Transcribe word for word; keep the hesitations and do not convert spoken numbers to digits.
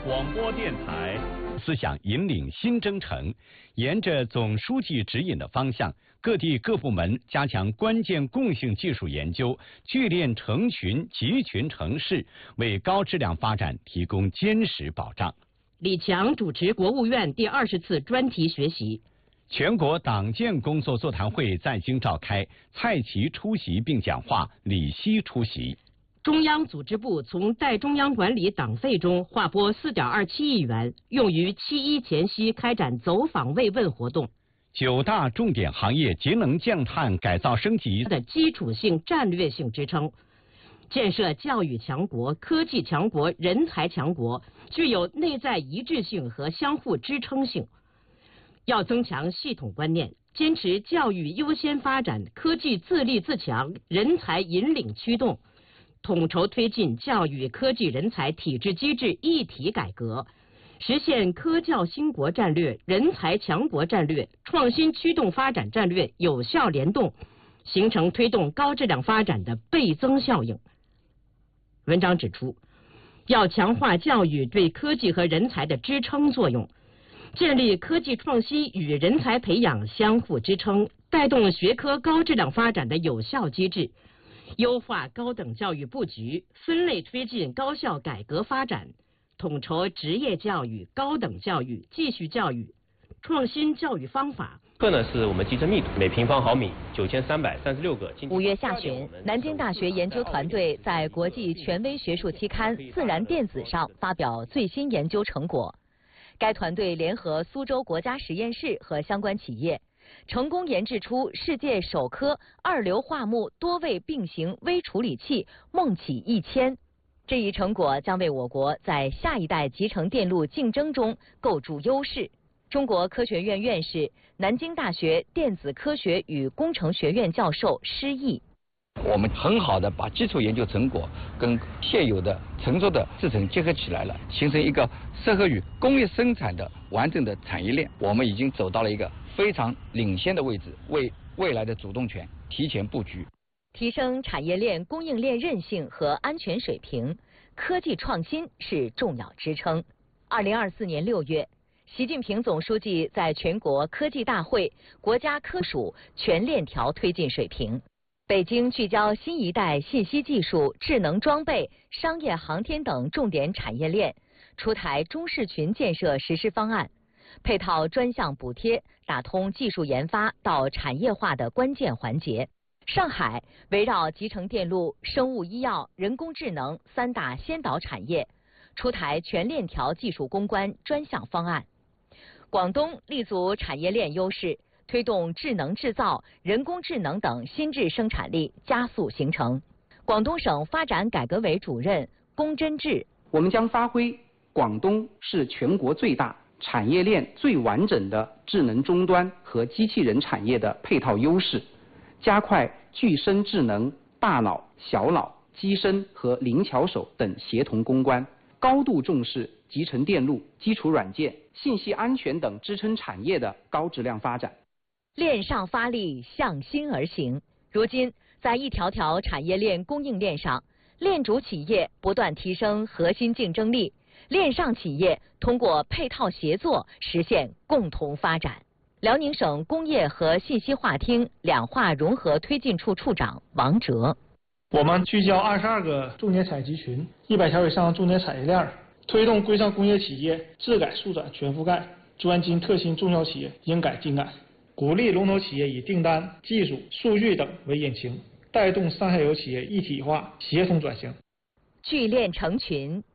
广播电台，思想引领新征程，沿着总书记指引的方向，各地各部门加强关键共性技术研究，聚练成群、集群成市，为高质量发展提供坚实保障。 李强主持国务院第二十次专题学习。 全国党建工作座谈会在京召开，蔡奇出席并讲话，李希出席。 中央组织部从代中央管理党费中划拨 四点二七亿元，用于七一前夕开展走访慰问活动。 九大重点行业节能降碳改造升级的基础性战略性支撑，建设教育强国、科技强国、人才强国，具有内在一致性和相互支撑性。要增强系统观念，坚持教育优先发展、科技自立自强、人才引领驱动，统筹推进教育科技人才体制机制一体改革，实现科教兴国战略、人才强国战略、创新驱动发展战略有效联动，形成推动高质量发展的倍增效应。文章指出，要强化教育对科技和人才的支撑作用，建立科技创新与人才培养相互支撑、带动学科高质量发展的有效机制，优化高等教育布局，分类推进高校改革发展，统筹职业教育、高等教育、继续教育、创新教育方法。 课呢是我们集成密度每平方毫米九千三百三十六个。 五月下旬，南京大学研究团队在国际权威学术期刊《自然电子》上发表最新研究成果。该团队联合苏州国家实验室和相关企业，成功研制出世界首颗二硫化钼多位并行微处理器梦起一千。这一成果将为我国在下一代集成电路竞争中构筑优势。中国科学院院士、南京大学电子科学与工程学院教授施毅。 我们很好的把基础研究成果跟现有的成熟的制程结合起来了，形成一个适合于工业生产的完整的产业链。我们已经走到了一个非常领先的位置，为未来的主动权提前布局。 提升产业链供应链韧性和安全水平，科技创新是重要支撑。二零二四年六月，习近平总书记在全国科技大会国家科属全链条推进水平。北京聚焦新一代信息技术、智能装备、商业航天等重点产业链，出台中视群建设实施方案，配套专项补贴，打通技术研发到产业化的关键环节。上海围绕集成电路、生物医药、人工智能三大先导产业，出台全链条技术攻关专项方案。广东立足产业链优势，推动智能制造、人工智能等新质生产力加速形成。广东省发展改革委主任龚真志： 我们将发挥广东是全国最大、产业链最完整的智能终端和机器人产业的配套优势，加快具身智能、大脑、小脑、机身和灵巧手等协同攻关，高度重视集成电路、基础软件、信息安全等支撑产业的高质量发展。 链上发力，向心而行。如今，在一条条产业链供应链上，链主企业不断提升核心竞争力，链上企业通过配套协作实现共同发展。辽宁省工业和信息化厅两化融合推进处处长王哲： 我们聚焦二十二个重点产业集群、一百条以上重点产业链，推动规上工业企业质改速转全覆盖，专精特新中小企业应改尽改。鼓励龙头企业以订单、技术、数据等为引擎，带动上下游企业一体化协同转型。 聚链成群，